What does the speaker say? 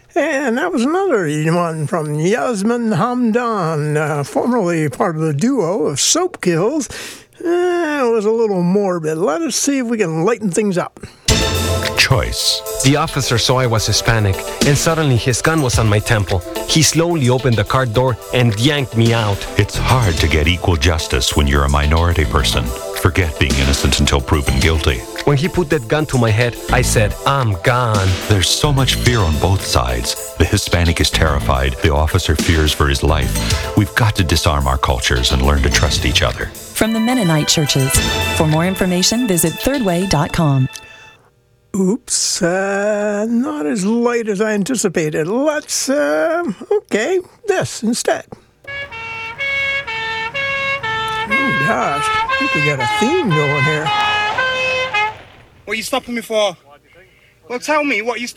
And that was another one from Yasmin Hamdan, formerly part of the duo of Soap Kills. It was a little morbid. Let us see if we can lighten things up. Choice. The officer saw I was Hispanic, and suddenly his gun was on my temple. He slowly opened the car door and yanked me out. It's hard to get equal justice when you're a minority person. Forget being innocent until proven guilty. When he put that gun to my head, I said, I'm gone. There's so much fear on both sides. The Hispanic is terrified. The officer fears for his life. We've got to disarm our cultures and learn to trust each other. From the Mennonite churches. For more information, visit thirdway.com. Oops, not as light as I anticipated. Let's, this instead. Oh gosh, I think we got a theme going here. What are you stopping me for? Well, tell me, what are you stopping